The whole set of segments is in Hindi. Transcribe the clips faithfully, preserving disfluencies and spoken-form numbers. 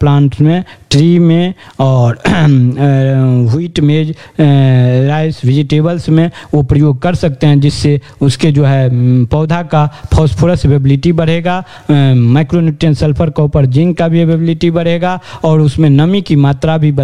प्लांट्स में, ट्री में और व्हीट मेज, राइस, वेजिटेबल्स में वो प्रयोग कर सकते हैं, जिससे उसके जो है पौधा का फॉस्फोरस अवेलेबिलिटी बढ़ेगा, माइक्रोन्यूट्रिएंट सल्फर, कॉपर, जिंक का भी अवेलेबिलिटी बढ़ेगा और उसमें नमी की मात्रा भी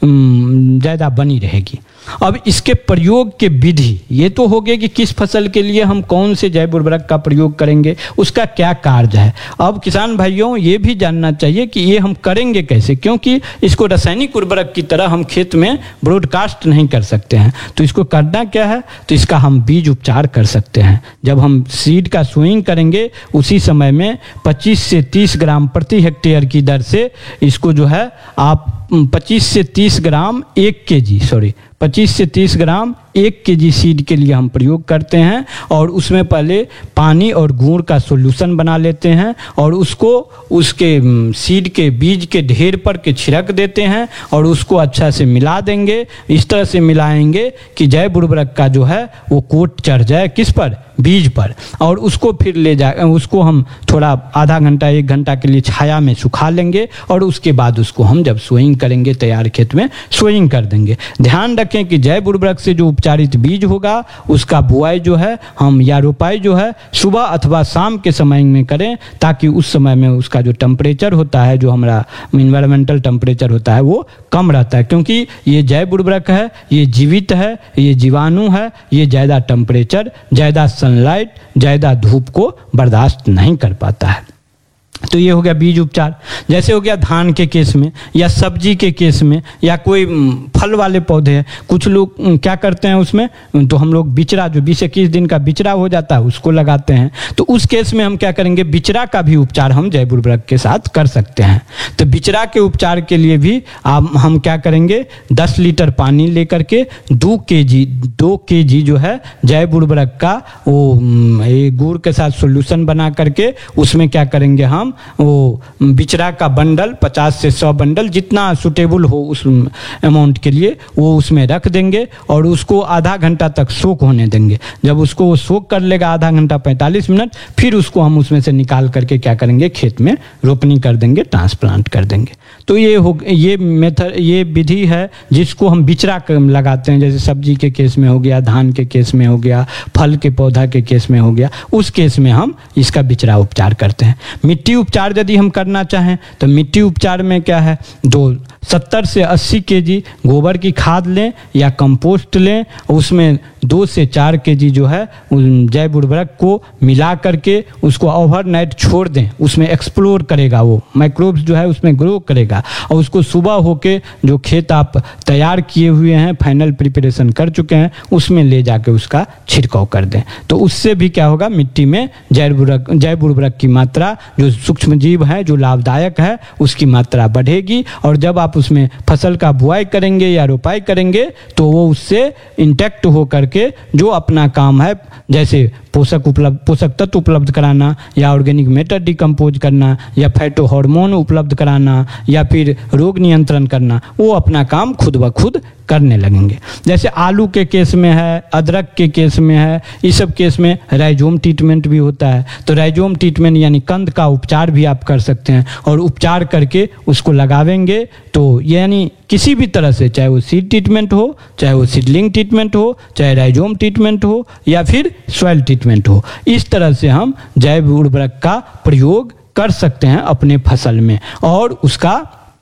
ज़्यादा बनी रहेगी। अब इसके प्रयोग के विधि ये तो हो गए कि किस फसल के लिए हम कौन से जैव उर्वरक का प्रयोग करेंगे, उसका क्या कार्य है। अब किसान भाइयों ये भी जानना चाहिए कि ये हम करेंगे कैसे, क्योंकि इसको रासायनिक उर्वरक की तरह हम खेत में ब्रॉडकास्ट नहीं कर सकते हैं। तो इसको करना क्या है, तो इसका हम बीज उपचार कर सकते हैं। जब हम सीड का सोइंग करेंगे उसी समय में पच्चीस से तीस ग्राम प्रति हेक्टेयर की दर से इसको जो है आप पच्चीस से तीस ग्राम एक केजी सॉरी पच्चीस से तीस ग्राम एक केजी सीड के लिए हम प्रयोग करते हैं और उसमें पहले पानी और गुड़ का सॉल्यूशन बना लेते हैं और उसको उसके सीड के बीज के ढेर पर के छिड़क देते हैं और उसको अच्छा से मिला देंगे। इस तरह से मिलाएंगे कि जैव उर्वरक का जो है वो कोट चढ़ जाए किस पर, बीज पर, और उसको फिर ले जा उसको हम थोड़ा आधा घंटा एक घंटा के लिए छाया में सुखा लेंगे और उसके बाद उसको हम जब सोइंग करेंगे तैयार खेत में सोइंग कर देंगे। ध्यान रखें कि जैव उर्वरक से जो उपचारित बीज होगा उसका बुआई जो है हम या रोपाई जो है सुबह अथवा शाम के समय में करें, ताकि उस समय में उसका जो टेम्परेचर होता है, जो हमारा इन्वायरमेंटल टेम्परेचर होता है वो कम रहता है, क्योंकि ये जैव उर्वरक है, ये जीवित है, ये जीवाणु है, ये ज़्यादा टेम्परेचर, ज़्यादा सनलाइट, ज़्यादा धूप को बर्दाश्त नहीं कर पाता है। तो ये हो गया बीज उपचार। जैसे हो गया धान के केस में या सब्जी के केस में या कोई फल वाले पौधे हैं, कुछ लोग क्या करते हैं उसमें, तो हम लोग बिचरा जो बीस इक्कीस दिन का बिचरा हो जाता है उसको लगाते हैं। तो उस केस में हम क्या करेंगे, बिचरा का भी उपचार हम जैव उर्वरक के साथ कर सकते हैं। तो बिचरा के उपचार के लिए भी आप हम क्या करेंगे, दस लीटर पानी लेकर के दो के जी दो के जी जो है जैव उर्वरक का वो गुड़ के साथ सोल्यूशन बना करके उसमें क्या करेंगे, हम वो बिचरा का बंडल पचास से सौ बंडल जितना सुटेबल हो उस अमाउंट के लिए वो उसमें रख देंगे और उसको आधा घंटा तक सोक होने देंगे। जब उसको वो सोक कर लेगा आधा घंटा पैंतालीस मिनट, फिर उसको हम उसमें से निकाल करके क्या करेंगे, खेत में रोपनी कर देंगे, ट्रांसप्लांट कर देंगे। तो ये हो ये मेथड ये विधि है जिसको हम बिचरा लगाते हैं। जैसे सब्जी के केस में हो गया, धान के केस में हो गया, फल के पौधा के केस में हो गया, उस केस में हम इसका बिचरा उपचार करते हैं। मिट्टी उपचार यदि हम करना चाहें तो मिट्टी उपचार में क्या है, दो सत्तर से अस्सी केजी गोबर की खाद लें या कंपोस्ट लें, उसमें दो से चार केजी जो है जैव उर्वरक को मिला करके उसको ओवरनाइट छोड़ दें। उसमें एक्सप्लोर करेगा, वो माइक्रोब्स जो है उसमें ग्रो करेगा और उसको सुबह होके जो खेत आप तैयार किए हुए हैं, फाइनल प्रिपरेशन कर चुके हैं, उसमें ले जाके उसका छिड़काव कर दें। तो उससे भी क्या होगा, मिट्टी में जैव उर्वरक जैव उर्वरक की मात्रा, जो सूक्ष्म जीव है जो लाभदायक है, उसकी मात्रा बढ़ेगी और जब आप उसमें फसल का बुआई करेंगे या रोपाई करेंगे तो वो उससे इंटैक्ट हो करके जो अपना काम है, जैसे पोषक उपलब्ध पोषक तत्व उपलब्ध कराना या ऑर्गेनिक मैटर डिकम्पोज करना या फाइटो हार्मोन उपलब्ध कराना या फिर रोग नियंत्रण करना, वो अपना काम खुद ब खुद करने लगेंगे। जैसे आलू के केस में है, अदरक के केस में है, इस सब केस में राइजोम ट्रीटमेंट भी होता है। तो राइजोम ट्रीटमेंट यानी कंद का उपचार भी आप कर सकते हैं और उपचार करके उसको लगावेंगे तो यानी किसी भी तरह से, चाहे वो सीड ट्रीटमेंट हो, चाहे वो सीडलिंग ट्रीटमेंट हो, चाहे राइजोम ट्रीटमेंट हो या फिर सॉइल ट्रीटमेंट हो, इस तरह से हम जैव उर्वरक का प्रयोग कर सकते हैं अपने फसल में और उसका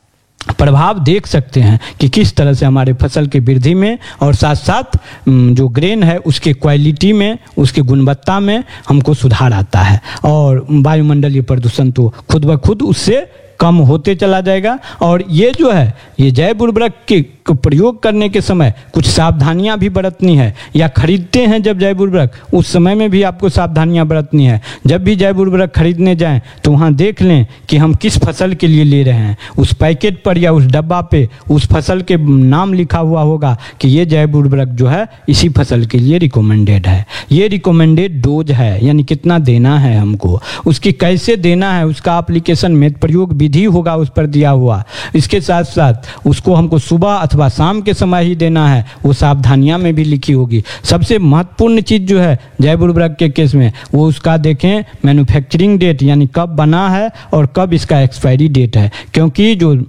प्रभाव देख सकते हैं कि किस तरह से हमारे फसल की वृद्धि में और साथ साथ जो ग्रेन है उसके क्वालिटी में, उसकी गुणवत्ता में हमको सुधार आता है और वायुमंडलीय प्रदूषण तो खुद ब खुद उससे कम होते चला जाएगा। और ये जो है ये जैव उर्वरक के प्रयोग करने के समय कुछ सावधानियां भी बरतनी है, या खरीदते हैं जब जैव उर्वरक उस समय में भी आपको सावधानियां बरतनी है। जब भी जैव उर्वरक खरीदने जाएं तो वहां देख लें कि हम किस फसल के लिए ले रहे हैं। उस पैकेट पर या उस डब्बा पे उस फसल के नाम लिखा हुआ होगा कि ये जैव उर्वरक जो है इसी फसल के लिए रिकमेंडेड है, ये रिकमेंडेड डोज है, यानी कितना देना है हमको, उसकी कैसे देना है, उसका एप्लीकेशन में प्रयोग विधि होगा उस पर दिया हुआ। इसके साथ साथ उसको हमको सुबह अथवा शाम के समय ही देना है, वो सावधानियां में भी लिखी होगी। सबसे महत्वपूर्ण चीज जो है जैव उर्वरक के केस में वो उसका देखें मैन्युफैक्चरिंग डेट, यानी कब बना है और कब इसका एक्सपायरी डेट है, क्योंकि जो